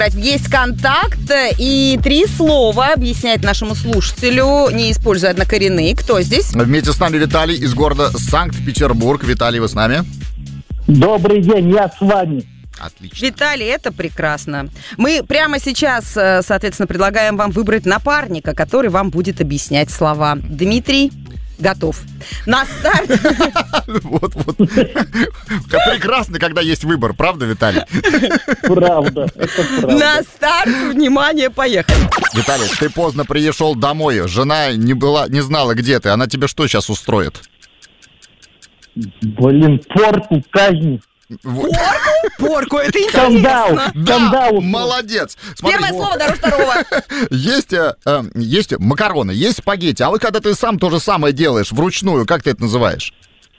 Есть контакт и 3 слова объяснять нашему слушателю, не используя однокоренные. Кто здесь? Вместе с нами Виталий из города Санкт-Петербург. Виталий, вы с нами? Добрый день, я с вами. Отлично. Виталий, это прекрасно. Мы прямо сейчас, соответственно, предлагаем вам выбрать напарника, который вам будет объяснять слова. Дмитрий готов. На старт. Вот. Как прекрасно, когда есть выбор, правда, Виталий? Правда, это правда. На старт, внимание, поехали. Виталий, ты поздно пришел домой. Жена не знала, где ты. Она тебе что сейчас устроит? Порку, казнь. Порку, это интересно. Да, молодец. Смотри, Первое слово дороже второго. Есть макароны, есть спагетти. А вот когда ты сам то же самое делаешь вручную, как ты это называешь?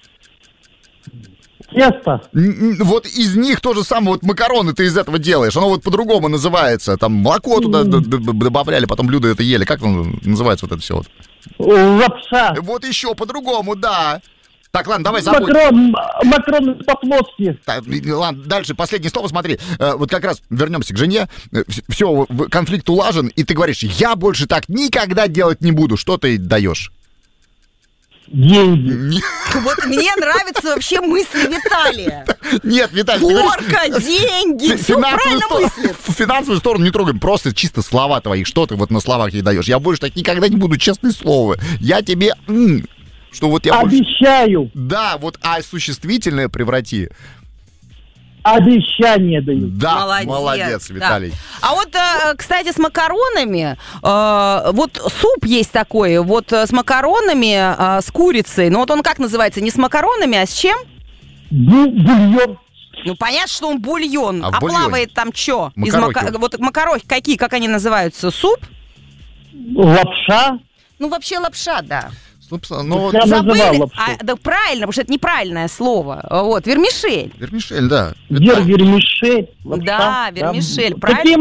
Тесто. Вот из них то же самое, вот макароны ты из этого делаешь. Оно вот по-другому называется. Там молоко туда добавляли, потом блюдо это ели. Как оно называется вот это все? Лапша. Вот еще по-другому, да. Так, ладно, давай забудем. Макароны по-плоски. Ладно, дальше, последнее слово, смотри. Вот как раз вернемся к жене. Все, конфликт улажен, и ты говоришь, я больше так никогда делать не буду. Что ты даешь? Деньги. Вот мне нравится вообще мысли Виталия. Нет, Виталий, Порка, деньги, все правильно мыслит. Финансовую сторону не трогаем, просто чисто слова твои. Что ты вот на словах ей даешь? Я больше так никогда не буду, честное слово. Я тебе... Что вот я Обещаю. Да, вот существительное преврати. Обещание даю. Да, молодец, Виталий. Да. А вот, кстати, с макаронами, вот суп есть такой, вот с макаронами, с курицей. Ну вот он как называется? Не с макаронами, а с чем? Бульон. Ну понятно, что он бульон. А бульоне? Плавает там что? Макарохи. Вот макарохи какие, как они называются? Суп? Лапша. Ну вообще лапша, да. Собственно, ну вот... Я называл Забыли? лапшу. Да правильно, потому что это неправильное слово. Вот, вермишель. Вермишель, да. Вермишель. Да, вермишель, Вот правильно. такие